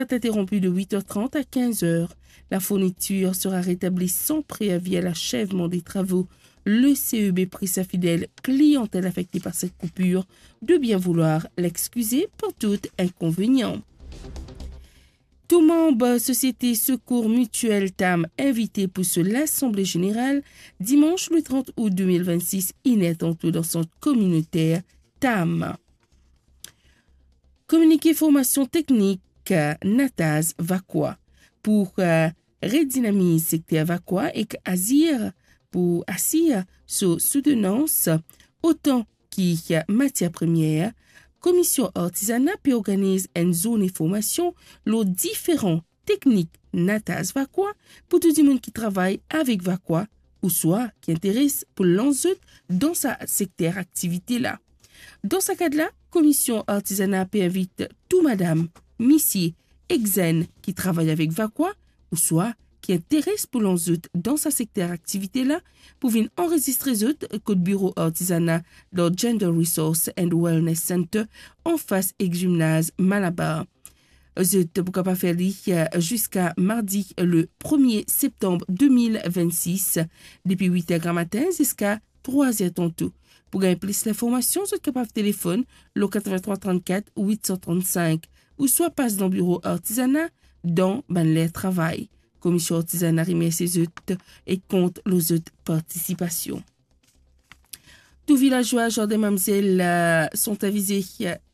interrompu de 8h30 à 15h. La fourniture sera rétablie sans préavis à l'achèvement des travaux. Le CEB prie sa fidèle clientèle affectée par cette coupure de bien vouloir l'excuser pour tout inconvénient. Tout membre Société Secours Mutuelle TAM invité pour l'Assemblée Générale dimanche le 30 août 2026 inattendu dans son communautaire TAM. Communiqué formation technique Nataz Vakwa pour redynamiser secteur Vakwa et Azir pour assir sur soutenance autant qui matière première. Commission artisanat puis organise une zone de formation les différents techniques Nataz Vakwa pour tout le monde qui travaille avec Vakwa ou soit qui intéresse pour l'enjeu dans sa secteur activité là. Dans ce cadre-là, Commission artisanat peut invite tout madame, monsieur, exen qui travaille avec Vakwa ou soit qui intéresse pour l'enjeu dans sa secteur activité là pour venir enregistrer code bureau artisanat dans Gender Resource and Wellness Center en face ex-gymnase Malabar. Pour capable faire jusqu'à mardi le 1er septembre 2026 depuis 8h matin jusqu'à 3h tantôt. Pour gagner plus d'informations, vous êtes capable de téléphone le 83 34 835 ou soit passe dans le bureau artisanat dans les travail. Commission artisanat remercie ses autres et compte les autres participations. Tous villageois, jardins mamselles sont invités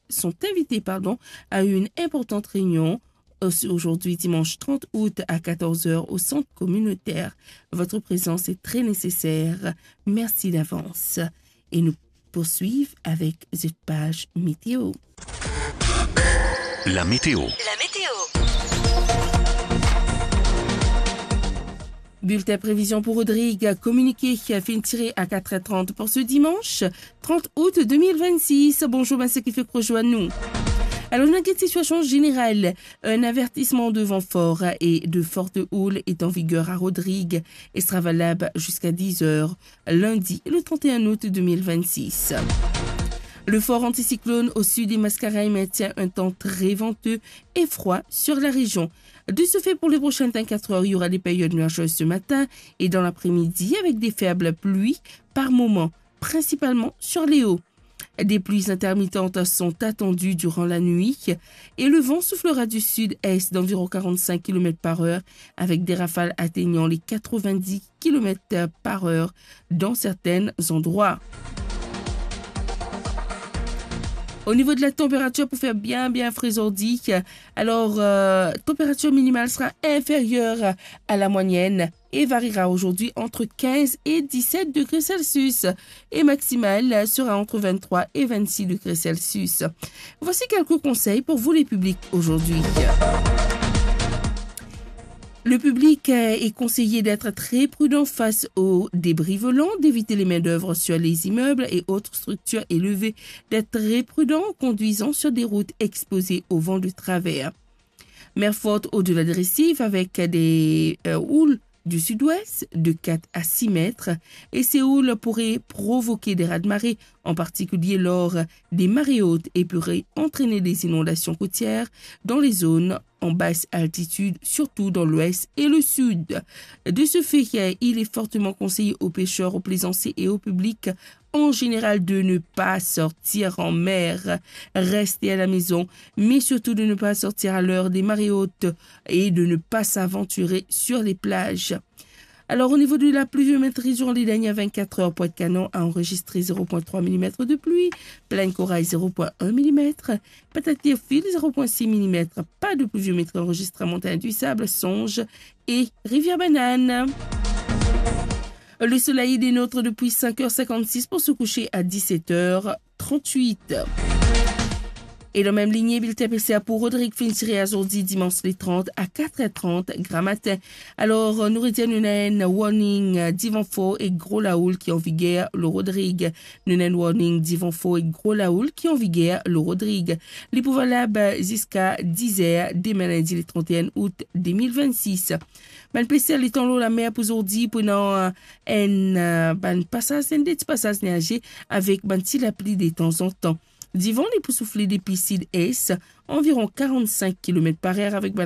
à une importante réunion aujourd'hui dimanche 30 août à 14h au centre communautaire. Votre présence est très nécessaire. Merci d'avance. Et nous poursuivons avec cette page météo. La météo. Bulletin prévision pour Rodrigue, communiqué fin tiré à 4h30 pour ce dimanche 30 août 2026. Bonjour, c'est qui fait rejoindre nous. Alors, dans cette situation générale, un avertissement de vent fort et de forte houle est en vigueur à Rodrigue et sera valable jusqu'à 10h lundi le 31 août 2026. Le fort anticyclone au sud des Mascareilles maintient un temps très venteux et froid sur la région. De ce fait, pour les prochaines 24 heures, il y aura des périodes nuageuses ce matin et dans l'après-midi avec des faibles pluies par moment, principalement sur les hauts. Des pluies intermittentes sont attendues durant la nuit et le vent soufflera du sud-est d'environ 45 km par heure avec des rafales atteignant les 90 km par heure dans certains endroits. Au niveau de la température, pour faire bien fraisardi, alors température minimale sera inférieure à la moyenne et variera aujourd'hui entre 15 et 17 degrés Celsius et maximale sera entre 23 et 26 degrés Celsius. Voici quelques conseils pour vous les publics aujourd'hui. Le public est conseillé d'être très prudent face aux débris volants, d'éviter les main-d'œuvre sur les immeubles et autres structures élevées, d'être très prudent en conduisant sur des routes exposées au vent de travers. Mer forte au-delà des récifs avec des houles du sud-ouest de 4 à 6 mètres et ces houles pourraient provoquer des raz-de-marée, en particulier lors des marées hautes et pourraient entraîner des inondations côtières dans les zones en basse altitude, surtout dans l'ouest et le sud. De ce fait, il est fortement conseillé aux pêcheurs, aux plaisanciers et au public en général de ne pas sortir en mer, rester à la maison, mais surtout de ne pas sortir à l'heure des marées hautes et de ne pas s'aventurer sur les plages. Alors, au niveau de la pluviométrie, durant les dernières 24 heures, Pointe-Canon a enregistré 0,3 mm de pluie, Plaine Corail 0,1 mm, Patatierville 0,6 mm, pas de pluviométrie enregistrée à Montagne du Sable, Songe et Rivière-Banane. Le soleil dénotre depuis 5h56 pour se coucher à 17h38. Et dans la même lignée, bulletin PCA pour Rodrigue Fintiré aujourd'hui dimanche les 30 à 4h30 grand matin. Alors, nous retiennent une warning d'Ivan Faux et gros laoul qui en vigueur le Rodrigue. Nous avons warning d'Ivan Faux et gros laoul qui en vigueur le Rodrigue. Les pouvoirs valables jusqu'à 10h dès lundi le 31 août 2026. Man PC les temps l'eau la mer pour aujourd'hui pendant un passage neigé avec ban la pluie de temps en temps. Du vent, les poussoufflés des piscides est environ 45 km/h avec